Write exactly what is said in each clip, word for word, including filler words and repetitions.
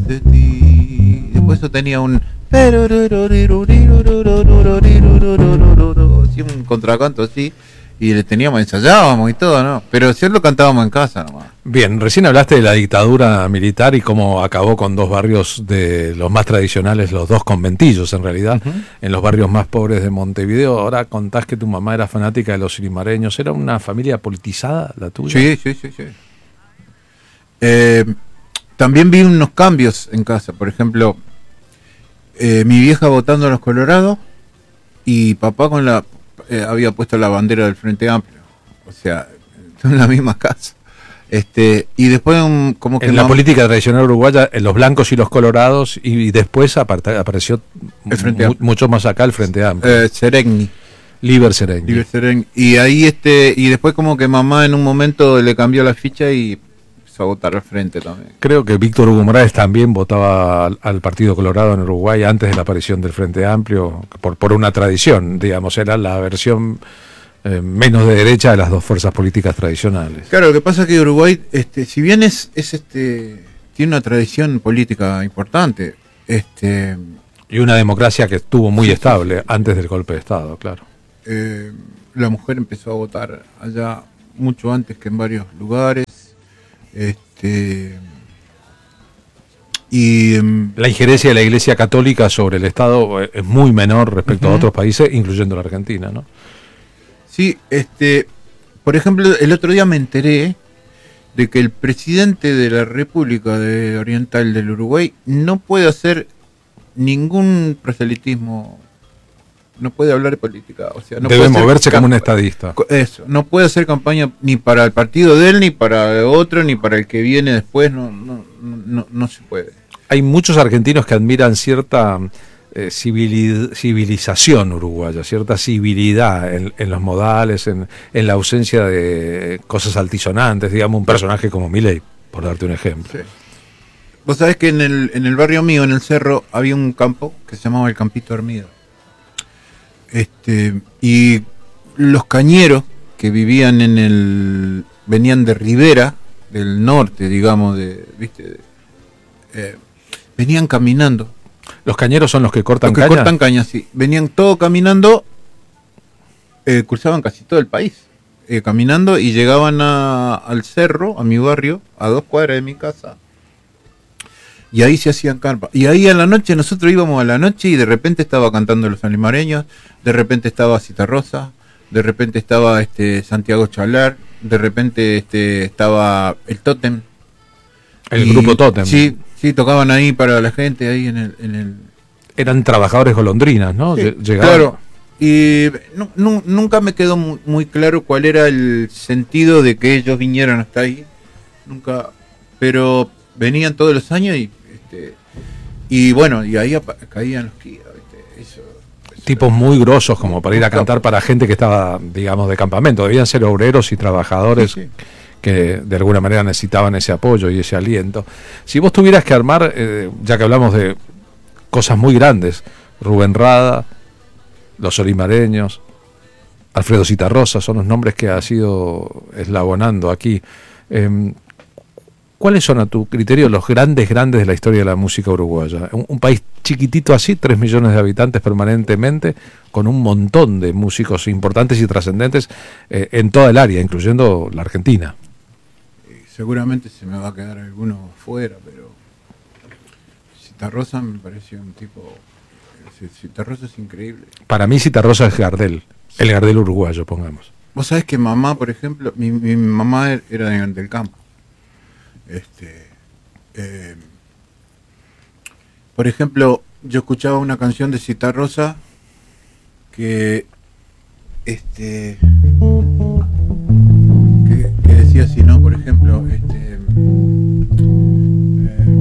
de ti. Después eso tenía un así, un contracanto así, y le teníamos, ensayábamos y todo, ¿no? Pero si lo cantábamos en casa nomás. Bien, recién hablaste de la dictadura militar y cómo acabó con dos barrios de los más tradicionales, los dos conventillos en realidad, uh-huh. en los barrios más pobres de Montevideo. Ahora contás que tu mamá era fanática de los sirimareños. ¿Era una familia politizada la tuya? Sí, sí, sí, sí. Eh, también vi unos cambios en casa. Por ejemplo, eh, mi vieja votando a los Colorados y papá con la eh, había puesto la bandera del Frente Amplio. O sea, en la misma casa. Este, y después um, como que en la política tradicional uruguaya, en los blancos y los colorados, y, y después apart- apareció mu- mucho más acá el Frente Amplio. Eh, Seregni. Liber Seregni. Liber Seregni. Y ahí este, y después como que mamá en un momento le cambió la ficha y empezó a votar al Frente también. Creo que Víctor Hugo Morales también votaba al, al Partido Colorado en Uruguay antes de la aparición del Frente Amplio, por, por una tradición, digamos, era la versión Eh, menos de derecha de las dos fuerzas políticas tradicionales. Claro, lo que pasa es que Uruguay, este, si bien es, es este, tiene una tradición política importante, este, y una democracia que estuvo muy sí, estable sí, sí. antes del golpe de Estado, claro. Eh, la mujer empezó a votar allá mucho antes que en varios lugares, este, y um, la injerencia de la Iglesia Católica sobre el Estado es muy menor respecto uh-huh. a otros países, incluyendo la Argentina, ¿no? Sí, este, por ejemplo, el otro día me enteré de que el presidente de la República de Oriental del Uruguay no puede hacer ningún proselitismo, no puede hablar de política, o sea, no debe puede moverse camp- como un estadista. Eso, no puede hacer campaña ni para el partido de él, ni para otro, ni para el que viene después, no, no, no, no se puede. Hay muchos argentinos que admiran cierta Eh, civili- civilización uruguaya, cierta civilidad en, en los modales, en, en la ausencia de cosas altisonantes, digamos, un personaje como Milei, por darte un ejemplo. Sí. Vos sabés que en el, en el barrio mío, en el cerro, había un campo que se llamaba el Campito Hermido. Este, y los cañeros que vivían en el, venían de Rivera, del norte, digamos, de, viste, eh, venían caminando. Los cañeros son los que cortan cañas. Los que caña? cortan cañas, sí. Venían todos caminando, eh, cruzaban casi todo el país, eh, caminando y llegaban a, al cerro, a mi barrio, a dos cuadras de mi casa. Y ahí se hacían carpas. Y ahí a la noche, nosotros íbamos a la noche y de repente estaba cantando los Alimareños, de repente estaba Citarrosa, de repente estaba este Santiago Chalar, de repente este estaba el Tótem. El y, grupo Tótem. Sí. Sí, tocaban ahí para la gente, ahí en el... En el... Eran trabajadores golondrinas, ¿no? Sí, Llegaban... claro. Y no, no, nunca me quedó muy, muy claro cuál era el sentido de que ellos vinieran hasta ahí. Nunca... Pero venían todos los años y... Este, y bueno, y ahí apa- caían los guías, ¿viste? Eso, eso tipos era... muy grosos como para ir a cantar para gente que estaba, digamos, de campamento. Debían ser obreros y trabajadores... Sí, sí. que de alguna manera necesitaban ese apoyo y ese aliento. Si vos tuvieras que armar, eh, ya que hablamos de cosas muy grandes, Rubén Rada, los Olimareños, Alfredo Citarrosa, son los nombres que has ido eslabonando aquí. Eh, ¿Cuáles son a tu criterio los grandes, grandes de la historia de la música uruguaya? Un, un país chiquitito así, tres millones de habitantes permanentemente, con un montón de músicos importantes y trascendentes eh, en toda el área, incluyendo la Argentina. Seguramente se me va a quedar alguno fuera, pero Citarrosa me pareció un tipo... Citarrosa es increíble. Para mí Citarrosa es Gardel, el Gardel uruguayo, pongamos. Vos sabés que mamá, por ejemplo, mi, mi mamá era de, del campo. Este, eh, por ejemplo, yo escuchaba una canción de Citarrosa que, este, que, que decía así, ¿no? Por ejemplo, este, eh,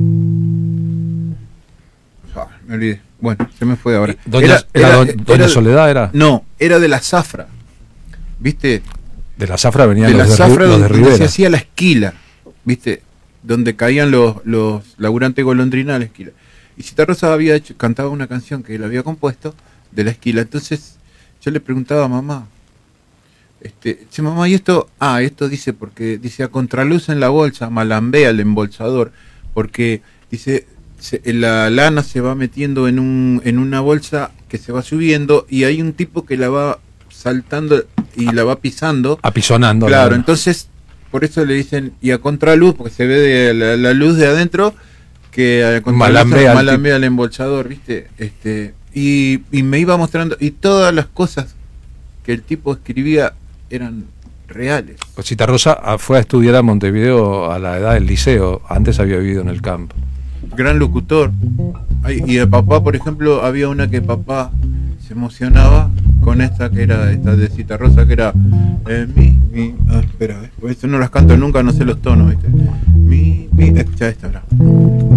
ah, me olvidé. Bueno, se me fue ahora. Doña, era, era, era, Doña, Doña era, Soledad era. No, era de la Zafra, ¿viste? De la Zafra venían de los, la de, Zafra los de donde Rivera. se hacía la esquila, ¿viste? Donde caían los, los laburantes golondrinas a la esquila. Y Citarrosa había hecho, cantaba una canción que él había compuesto de la esquila. Entonces yo le preguntaba a mamá, este, dice, mamá, ¿y esto? Ah, esto dice porque dice a contraluz en la bolsa, malambea el embolsador, porque Dice, se, la lana se va metiendo en un en una bolsa que se va subiendo y hay un tipo que la va saltando y la va pisando. Apisonando. Claro, la entonces, por eso le dicen, y a contraluz, porque se ve de la, la luz de adentro, que a contraluz Malambea, malambea el embolsador, ¿viste? Este, y, y me iba mostrando, y todas las cosas que el tipo escribía eran reales. Citarrosa fue a estudiar a Montevideo a la edad del liceo, antes había vivido en el campo. Gran locutor. Ay, y de papá, por ejemplo, había una que papá se emocionaba con esta que era esta de Citarrosa, que era eh, mi, mi, ah, espera, eh, eso no las canto nunca, no sé los tonos, ¿viste? Mi, mi, escucha esta, ¿verdad?